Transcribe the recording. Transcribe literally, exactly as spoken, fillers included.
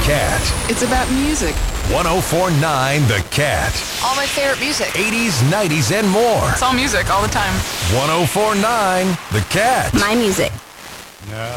Cat. It's about music. ten forty-nine The Cat. All my favorite music. eighties, nineties, and more. It's all music all the time. ten forty-nine The Cat. My music.